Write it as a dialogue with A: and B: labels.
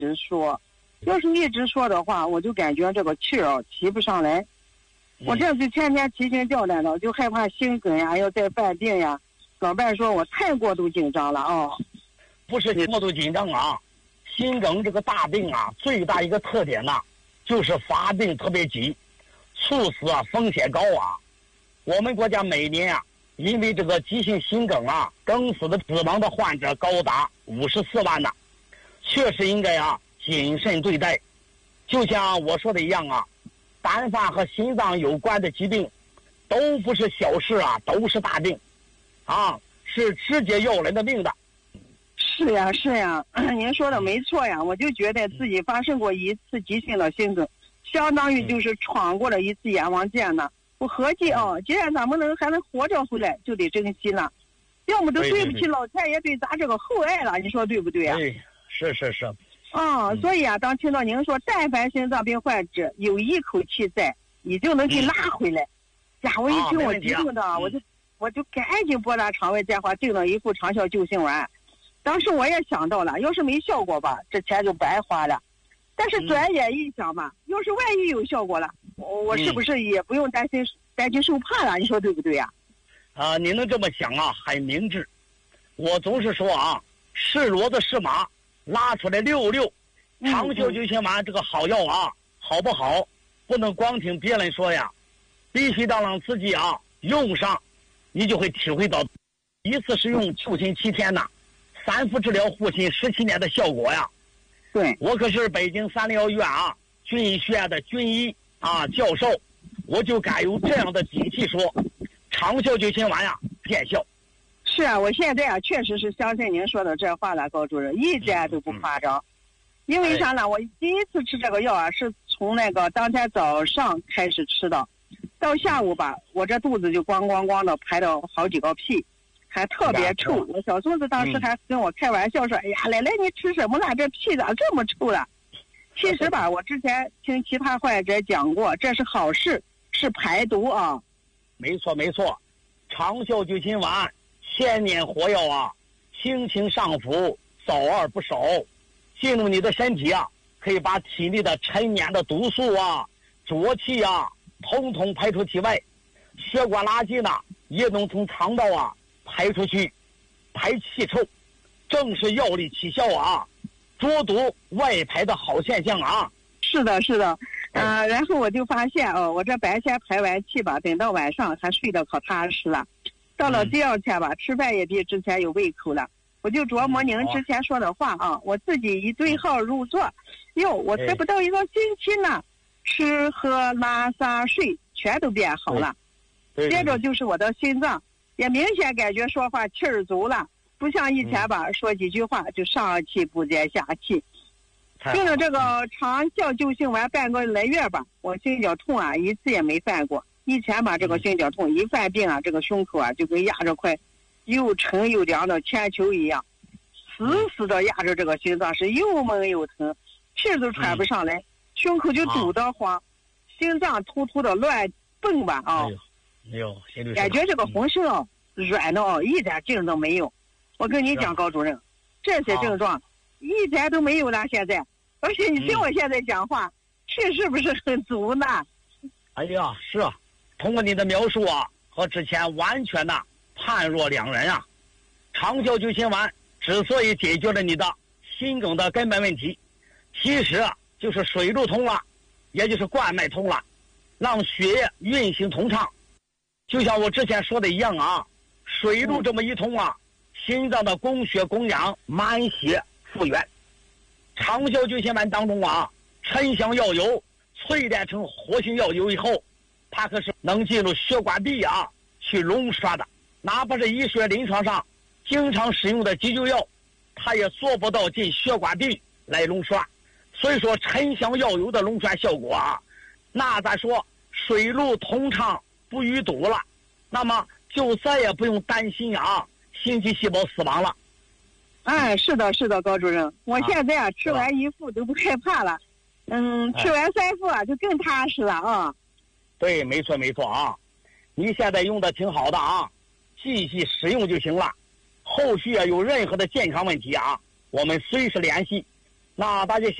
A: 直说。要是一直说的话，我就感觉这个气提不上来。我这次天天提心吊胆的，就害怕心梗呀，要再犯病呀。老伴说我太过度紧张了啊。
B: 不是过度紧张啊，心梗这个大病啊，最大一个特点呢，就是发病特别急，猝死风险高啊。我们国家每年因为这个急性心梗梗死的死亡的患者高达54万呢，确实应该谨慎对待。就像我说的一样但凡和心脏有关的疾病，都不是小事都是大病是直接要人的命的。
A: 是呀，您说的没错呀。我就觉得自己发生过一次急性的心梗，相当于就是闯过了一次阎王剑呢。我合计既然咱们还能活着回来，就得珍惜了，要么都对不起老天爷对咱这个厚爱了，你说对不对啊？
B: 对，是。
A: 所以当听到您说，但凡心脏病患者有一口气在，你就能给拉回来。我一听我激动的，我就赶紧拨打场外电话，订了一副长效救心丸。当时我也想到了，要是没效果吧，这钱就白花了。但是转眼一想吧，要是万一有效果了，我是不是也不用担心受怕了？你说对不对呀？
B: 你能这么想很明智。我总是说是骡子是马，拉出来溜溜。长效救心丸这个好药好不好，不能光听别人说必须让自己用上，你就会体会到一次使用救心7天3副治疗护心17年的效果呀。
A: 对，
B: 我可是北京三零幺医院军医学院的军医教授，我就敢有这样的底气说，长效救心丸见效。
A: 是我现在确实是相信您说的这话了，高主任，一点都不夸张。因为啥呢？我第一次吃这个药是从那个当天早上开始吃的，到下午吧，我这肚子就咣咣咣的排了好几个屁，还特别臭。我小孙子当时还跟我开玩笑说：“哎呀，奶奶你吃什么了？这屁咋这么臭了？”其实吧，我之前听其他患者讲过，这是好事，是排毒
B: 没错，长效救心丸千年活药轻轻上服，早而不少，进入你的身体可以把体内的陈年的毒素浊气统统排出体外，血管垃圾呢也能从肠道排出去，排气臭，正是药力起效浊毒外排的好现象
A: 是的，然后我就发现我这白天排完气吧，等到晚上还睡得可踏实了。到了第二天吧，吃饭也比之前有胃口了。我就琢磨您之前说的话我自己一对号入座，我才不到一个星期呢，吃喝拉撒睡全都变好了。接着就是我的心脏也明显感觉说话气儿足了，不像以前吧，说几句话就上气不接下气。用了这个长效救心丸半个来月吧，我心绞痛一次也没犯过。以前吧，这个心绞痛一犯病这个胸口就跟压着块又沉又凉的铅球一样，死的压着这个心脏，是又闷又疼，气都喘不上来，胸口就堵得慌，心脏突突的乱蹦吧感觉这个浑身软的一点劲都没有。我跟你讲，高主任，这些症状一点都没有了现在，而且你听我现在讲话，气是不是很足呢？
B: 哎呀，是通过你的描述和之前完全判若两人长效救心丸之所以解决了你的心梗的根本问题，其实就是水路通了，也就是冠脉通了，让血液运行通畅。就像我之前说的一样水路这么一通心脏的供血供氧满血复原。长效救心丸当中沉香药油淬炼成活性药油以后，它可是能进入血管壁去溶刷的，哪怕是医学临床上经常使用的急救药，它也做不到进血管壁来溶刷。所以说沉香药油的溶栓效果那咱说水路通畅不淤堵了，那么就再也不用担心心肌细胞死亡了。
A: 是的，高主任，我现在吃完一副都不害怕了，吃完3副就更踏实了
B: 对，没错你现在用的挺好的继续使用就行了。后续有任何的健康问题我们随时联系。 那大家